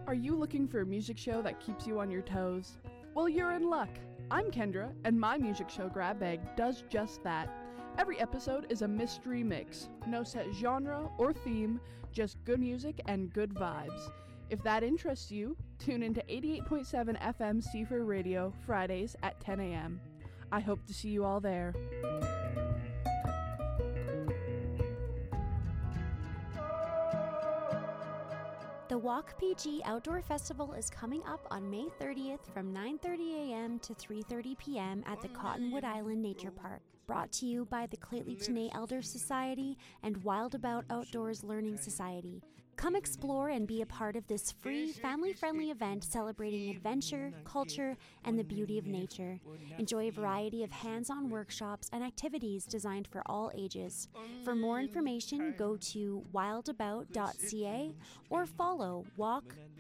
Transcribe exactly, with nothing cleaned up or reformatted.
Are you looking for a music show that keeps you on your toes? Well, you're in luck. I'm Kendra, and my music show Grab Bag does just that. Every episode is a mystery mix. No set genre or theme, just good music and good vibes. If that interests you, tune into eighty-eight point seven F M Seafair Radio Fridays at ten a.m. I hope to see you all there. The Walk P G Outdoor Festival is coming up on May thirtieth from nine thirty a.m. to three thirty p.m. at the Cottonwood Island Nature Park. Brought to you by the Clately Tenay Elder Society and Wild About Outdoors Learning Society. Come explore and be a part of this free, family-friendly event celebrating adventure, culture, and the beauty of nature. Enjoy a variety of hands-on workshops and activities designed for all ages. For more information, go to wildabout dot c a or follow Walk